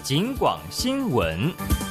警广新闻。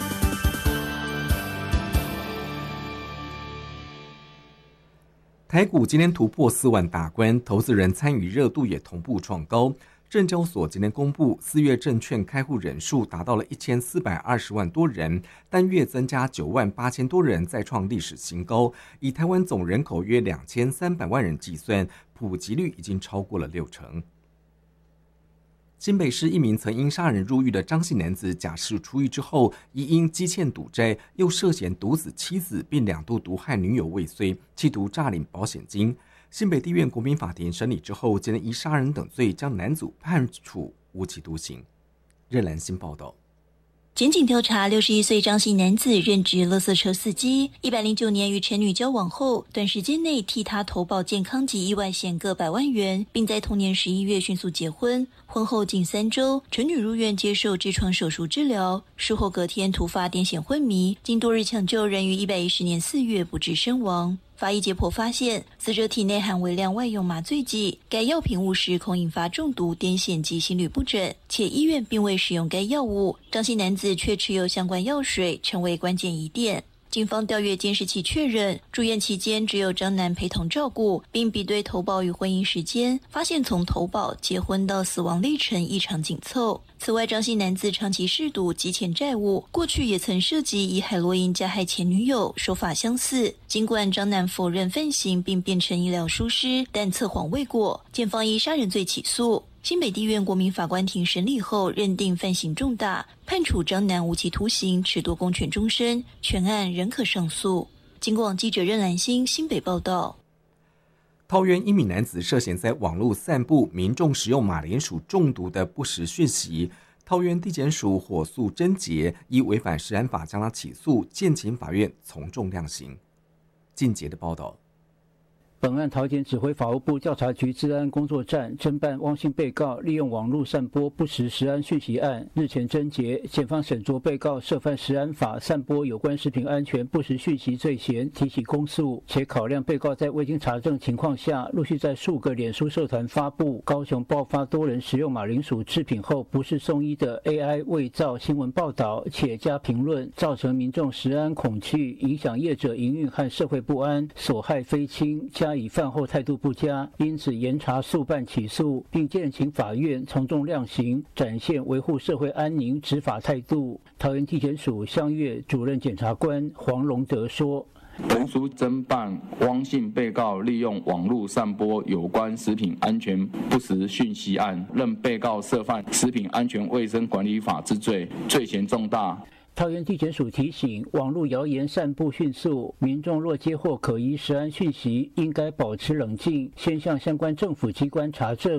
台股今天突破4万大关，投资人参与热度也同步创高。证交所今天公布，4月证券开户人数达到了1420万多人，单月增加9万8千多人，再创历史新高。以台湾总人口约2300万人计算，普及率已经超过了60%。新北市一名曾因杀人入狱的张姓男子，假释出狱之后，疑因积欠赌债，又涉嫌毒死妻子，并2度毒害女友未遂，企图诈领保险金。新北地院国民法庭审理之后，今天依杀人等罪将男主判处无期徒刑。任兰新报道。 检警调查，61岁张姓男子任职垃圾车司机，109年与前女交往后，短时间内替他投保健康及意外险各100万元，并在同年11月迅速结婚。婚后仅3周，陈女入院接受痔疮手术治疗，术后隔天突发癫痫昏迷，经多日抢救，仍于110年4月不治身亡。法医解剖发现，死者体内含微量外用麻醉剂，该药品误食恐引发中毒、癫痫及心律不整，且医院并未使用该药物。张姓男子却持有相关药水，成为关键疑点。警方调阅监视器确认，住院期间只有张男陪同照顾，并比对投保与婚姻时间，发现从投保、结婚到死亡历程异常紧凑。此外，张姓男子长期嗜赌，积欠债务，过去也曾涉及以海洛因加害前女友，手法相似。尽管张男否认犯行并辩称医疗疏失，但测谎未果，检方以杀人罪起诉。新北地院国民法官庭审理后，认定犯行重大，判处张男无期徒刑，褫夺公权终身，全案仍可上诉。警广记者任兰心新北报道。 桃园一名男子涉嫌在网络散布民众使用马铃薯中毒的不实讯息，桃园地检署火速侦结，依违反食安法将他起诉，建请法院从重量刑。靳杰的报道。 本案桃检指挥法务部调查局治安工作站侦办汪姓被告利用网络散播不实食安讯息案，日前侦结，检方审酌被告涉犯食安法散播有关食品安全不实讯息罪嫌，提起公诉，且考量被告在未经查证情况下，陆续在数个脸书社团发布高雄爆发多人食用马铃薯制品后不是送医的 AI 伪造新闻报道，且加评论，造成民众食安恐惧，影响业者营运和社会不安，所害非轻，加以犯后态度不佳，因此严查速办起诉，并建请法院从重量刑，展现维护社会安宁执法态度。桃园地检署相越主任检察官黄荣德说： 本署侦办汪姓被告利用网络散播有关食品安全不实讯息案，认被告涉犯食品安全卫生管理法之罪，罪嫌重大。 桃园地检署提醒，网络谣言散布迅速，民众若接获可疑食安讯息，应该保持冷静，先向相关政府机关查证。